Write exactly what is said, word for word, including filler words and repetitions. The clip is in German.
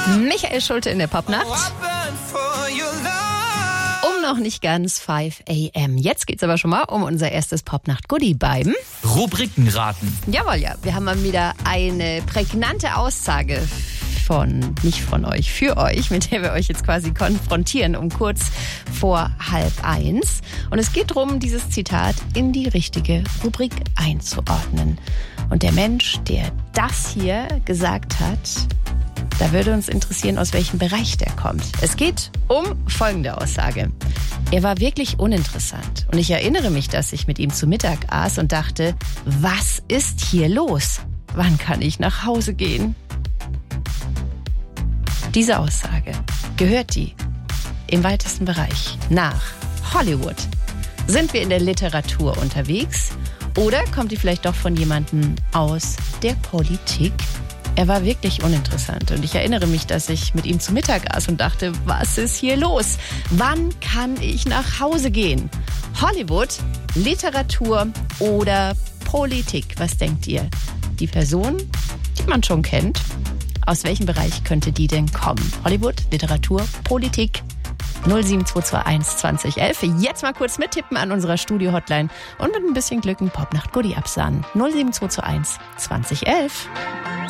Michael Schulte in der Popnacht. Um noch nicht ganz fünf a.m. Jetzt geht's aber schon mal um unser erstes Popnacht-Goodie beim Rubrikenraten. Jawohl, ja. Wir haben mal wieder eine prägnante Aussage von, nicht von euch, für euch, mit der wir euch jetzt quasi konfrontieren um kurz vor halb eins. Und es geht darum, dieses Zitat in die richtige Rubrik einzuordnen. Und der Mensch, der das hier gesagt hat, da würde uns interessieren, aus welchem Bereich der kommt. Es geht um folgende Aussage. Er war wirklich uninteressant. Und ich erinnere mich, dass ich mit ihm zu Mittag aß und dachte, was ist hier los? Wann kann ich nach Hause gehen? Diese Aussage, gehört die im weitesten Bereich nach Hollywood? Sind wir in der Literatur unterwegs? Oder kommt die vielleicht doch von jemandem aus der Politik? Er war wirklich uninteressant und ich erinnere mich, dass ich mit ihm zu Mittag aß und dachte, was ist hier los? Wann kann ich nach Hause gehen? Hollywood, Literatur oder Politik? Was denkt ihr? Die Person, die man schon kennt, aus welchem Bereich könnte die denn kommen? Hollywood, Literatur, Politik? null sieben zwei zwei eins zwanzig elf. Jetzt mal kurz mittippen an unserer Studio-Hotline und mit ein bisschen Glück ein Popnacht-Goodie absahnen. null sieben zwei zwei eins zwanzig elf.